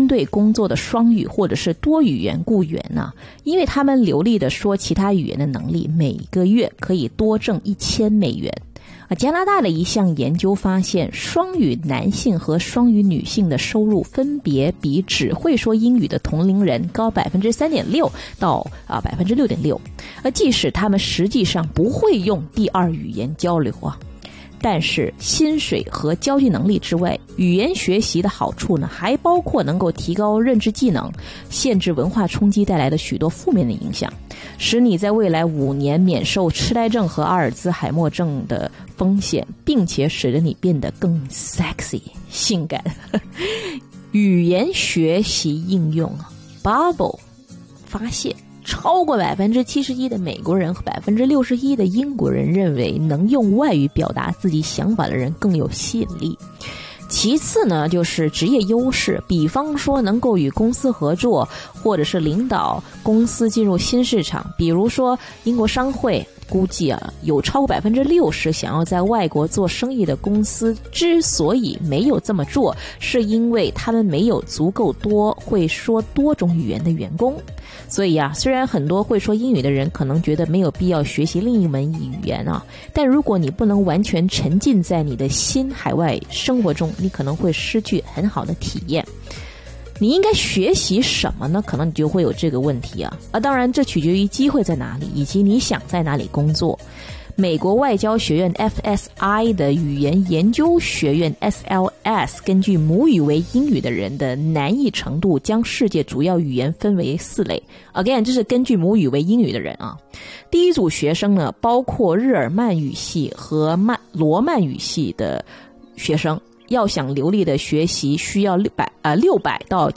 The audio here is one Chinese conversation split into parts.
队工作的双语或者是多语言雇员呢，因为他们流利的说其他语言的能力，每个月可以多挣$1000。加拿大的一项研究发现，双语男性和双语女性的收入分别比只会说英语的同龄人高 3.6% 到 6.6%， 即使他们实际上不会用第二语言交流啊。但是薪水和交际能力之外，语言学习的好处呢，还包括能够提高认知技能，限制文化冲击带来的许多负面的影响，使你在未来5年免受痴呆症和阿尔兹海默症的风险，并且使得你变得更 sexy 性感。语言学习应用 Bubble 发现，超过71%的美国人和61%的英国人认为能用外语表达自己想法的人更有吸引力。其次呢，就是职业优势，比方说能够与公司合作，或者是领导公司进入新市场。比如说英国商会估计有超过60%想要在外国做生意的公司之所以没有这么做，是因为他们没有足够多会说多种语言的员工。所以虽然很多会说英语的人可能觉得没有必要学习另一门语言但如果你不能完全沉浸在你的新海外生活中，你可能会失去很好的体验。你应该学习什么呢？可能你就会有这个问题当然这取决于机会在哪里，以及你想在哪里工作。美国外交学院 FSI 的语言研究学院 SLS 根据母语为英语的人的难易程度，将世界主要语言分为4类。Again， 这是根据母语为英语的人第一组学生呢，包括日耳曼语系和罗曼语系的学生，要想流利的学习需要600到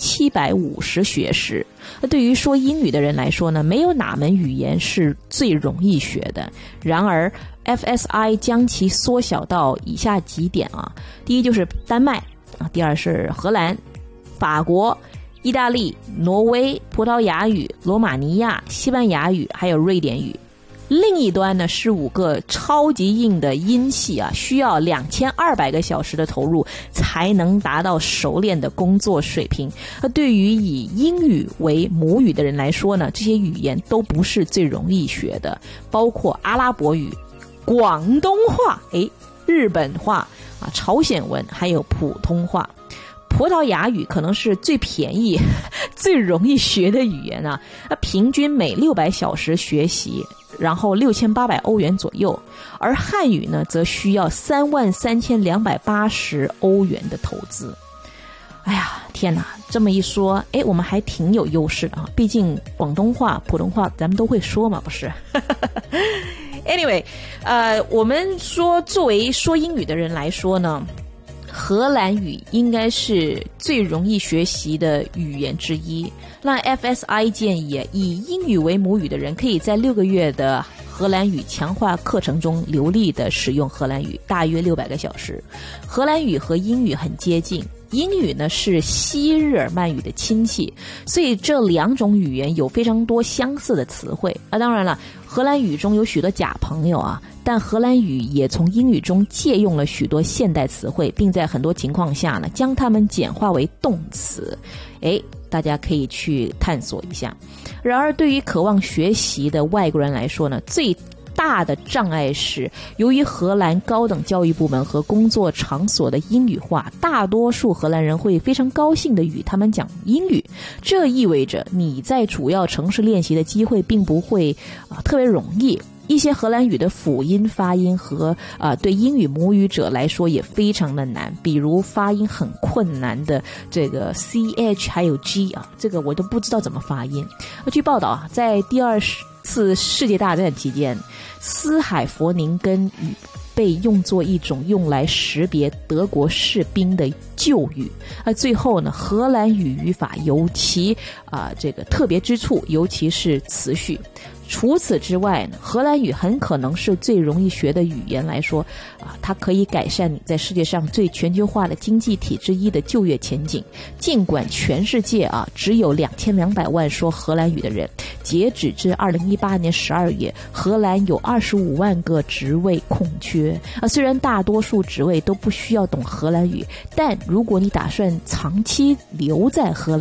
750学时。对于说英语的人来说呢，没有哪门语言是最容易学的。然而 FSI 将其缩小到以下几点第一就是丹麦第二是荷兰、法国、意大利、挪威、葡萄牙语、罗马尼亚、西班牙语还有瑞典语。另一端呢是5个超级硬的音系需要2200个小时的投入才能达到熟练的工作水平。对于以英语为母语的人来说呢，这些语言都不是最容易学的，包括阿拉伯语、广东话、日本话朝鲜文还有普通话。葡萄牙语可能是最便宜最容易学的语言平均每600小时学习，然后6800欧元左右。而汉语呢则需要33280欧元的投资。哎呀天哪，这么一说我们还挺有优势的毕竟广东话普通话咱们都会说嘛，不是Anyway， 我们说作为说英语的人来说呢，荷兰语应该是最容易学习的语言之一。那 FSI 建议以英语为母语的人可以在6个月的荷兰语强化课程中流利的使用荷兰语，大约600个小时。荷兰语和英语很接近，英语呢是西日耳曼语的亲戚，所以这2种语言有非常多相似的词汇当然了，荷兰语中有许多假朋友但荷兰语也从英语中借用了许多现代词汇，并在很多情况下呢将它们简化为动词。大家可以去探索一下。然而对于渴望学习的外国人来说呢，最大的障碍是由于荷兰高等教育部门和工作场所的英语化，大多数荷兰人会非常高兴地与他们讲英语，这意味着你在主要城市练习的机会并不会特别容易。一些荷兰语的辅音发音和对英语母语者来说也非常的难，比如发音很困难的这个 CH 还有 G 这个我都不知道怎么发音。据报道在第2次世界大战期间，斯海佛宁根语被用作一种用来识别德国士兵的旧语。最后呢，荷兰语语法有其这个特别之处，尤其是词序。除此之外呢，荷兰语很可能是最容易学的语言来说它可以改善你在世界上最全球化的经济体之一的就业前景。尽管全世界只有2200万说荷兰语的人，截止至2018年12月，荷兰有25万个职位空缺虽然大多数职位都不需要懂荷兰语，但如果你打算长期留在荷兰